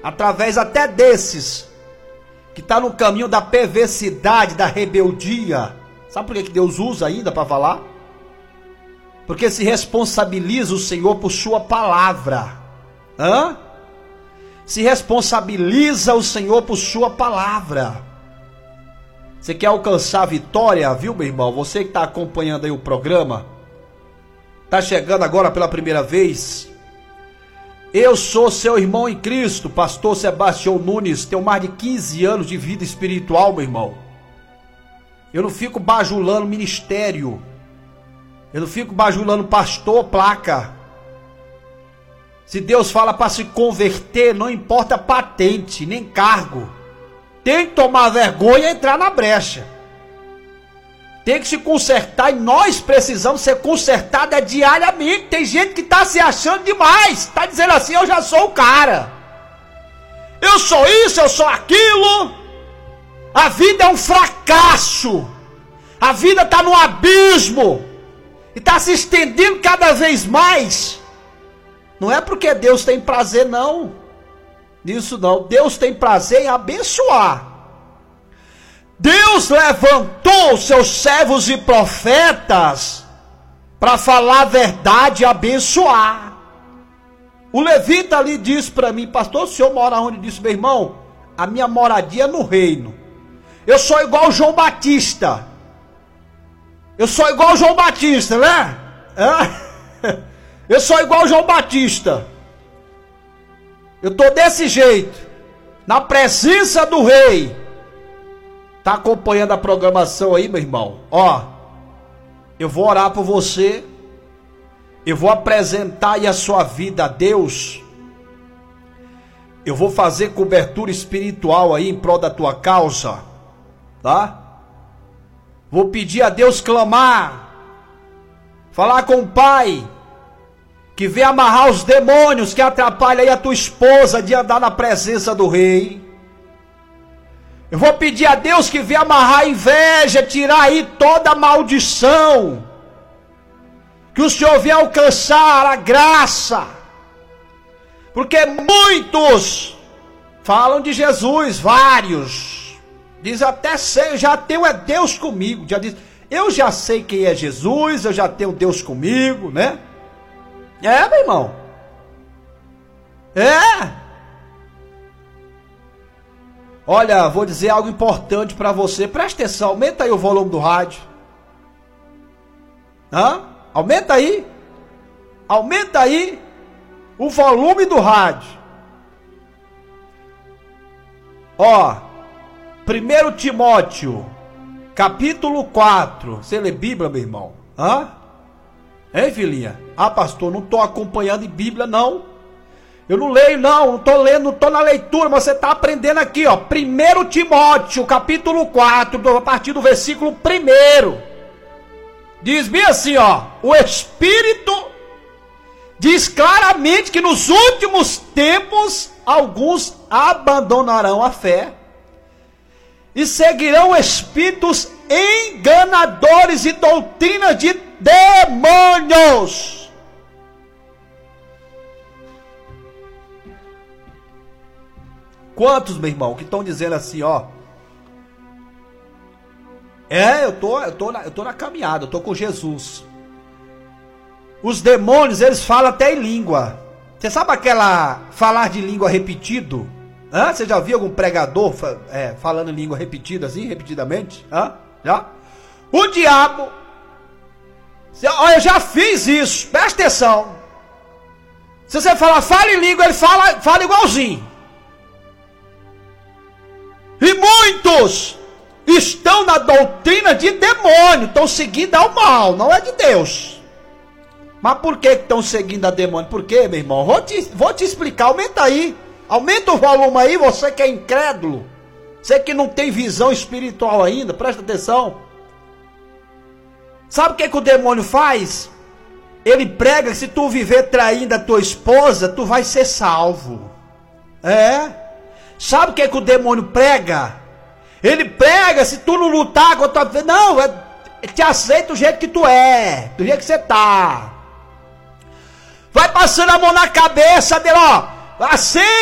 através até desses, que está no caminho da perversidade, da rebeldia. Sabe por que Deus usa ainda para falar? Porque se responsabiliza o Senhor por sua palavra. Se responsabiliza o Senhor por sua palavra. Você quer alcançar a vitória, viu, meu irmão? Você que está acompanhando aí o programa, está chegando agora pela primeira vez. Eu sou seu irmão em Cristo, pastor Sebastião Nunes. Tenho mais de 15 anos de vida espiritual, meu irmão. Eu não fico bajulando ministério. Eu não fico bajulando pastor, placa. Se Deus fala para se converter, não importa patente, nem cargo. Tem que tomar vergonha e entrar na brecha. Tem que se consertar e nós precisamos ser consertados diariamente. Tem gente que está se achando demais. Está dizendo assim, eu já sou o cara. Eu sou isso, eu sou aquilo. A vida é um fracasso. A vida está no abismo. E está se estendendo cada vez mais. Não é porque Deus tem prazer não. Nisso não. Deus tem prazer em abençoar. Deus levantou seus servos e profetas para falar a verdade e abençoar. O levita ali disse para mim, pastor, o senhor mora onde? Disse, meu irmão, a minha moradia é no reino. Eu sou igual João Batista. Eu sou igual João Batista, né? Eu sou igual João Batista. Eu estou desse jeito, na presença do rei. Tá acompanhando a programação aí, meu irmão? Ó, eu vou orar por você. Eu vou apresentar aí a sua vida a Deus. Eu vou fazer cobertura espiritual aí em prol da tua causa, tá? Vou pedir a Deus clamar, falar com o Pai, que vem amarrar os demônios que atrapalham aí a tua esposa de andar na presença do rei. Eu vou pedir a Deus que venha amarrar a inveja, tirar aí toda a maldição. Que o Senhor venha alcançar a graça. Porque muitos falam de Jesus, vários. Diz até sei, eu já tenho Deus comigo. Já diz, eu já sei quem é Jesus, eu já tenho Deus comigo, né? É, meu irmão. É. Olha, vou dizer algo importante para você. Presta atenção, aumenta aí o volume do rádio. Aumenta aí. Aumenta aí o volume do rádio. Ó, 1 Timóteo, capítulo 4. Você lê Bíblia, meu irmão? Hein, filhinha? Pastor, não estou acompanhando em Bíblia, não. Eu não leio não estou lendo, não estou na leitura, mas você está aprendendo aqui, ó. 1 Timóteo, capítulo 4, a partir do versículo 1. Diz bem assim, ó. O Espírito diz claramente que nos últimos tempos alguns abandonarão a fé e seguirão espíritos enganadores e doutrinas de demônios. Quantos, meu irmão, que estão dizendo assim, ó? Eu tô na caminhada, eu tô com Jesus. Os demônios, eles falam até em língua. Você sabe aquela falar de língua repetido? Você já viu algum pregador falando em língua repetida assim, repetidamente? Já? O diabo, eu já fiz isso, presta atenção. Se você falar, fala em língua, ele fala igualzinho. E muitos estão na doutrina de demônio, estão seguindo ao mal, não é de Deus. Mas por que estão seguindo a demônio? Por quê, meu irmão? Vou te explicar, aumenta aí. Aumenta o volume aí, você que é incrédulo. Você que não tem visão espiritual ainda, presta atenção. Sabe o que o demônio faz? Ele prega que se tu viver traindo a tua esposa, tu vai ser salvo. Sabe o que o demônio prega? Ele prega, se tu não lutar contra a... Não, te aceita do jeito que tu é, do jeito que você tá. Vai passando a mão na cabeça dele, ó. Aceita.